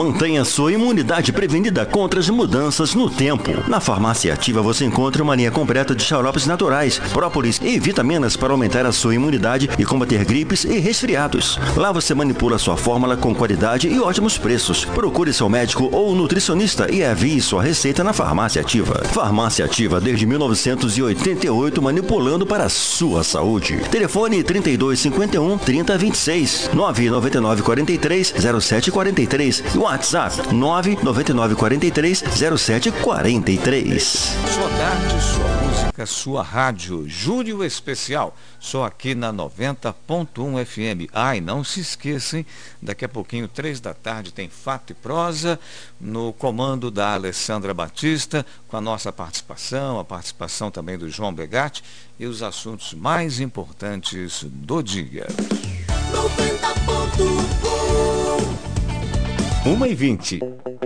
Mantenha sua imunidade prevenida contra as mudanças no tempo. Na Farmácia Ativa você encontra uma linha completa de xaropes naturais, própolis e vitaminas para aumentar a sua imunidade e combater gripes e resfriados. Lá você manipula sua fórmula com qualidade e ótimos preços. Procure seu médico ou nutricionista e envie sua receita na Farmácia Ativa. Farmácia Ativa desde 1988, manipulando para a sua saúde. Telefone 3251 3026, 999 43 0743 e WhatsApp 999 43 0743. Sua tarde, sua música, sua rádio. Júlio Especial, só aqui na 90.1 FM. E não se esqueçam, daqui a pouquinho, 3 da tarde, tem Fato e Prosa, no comando da Alessandra Batista, com a nossa participação, a participação também do João Begatti e os assuntos mais importantes do dia. 90.1 1h20.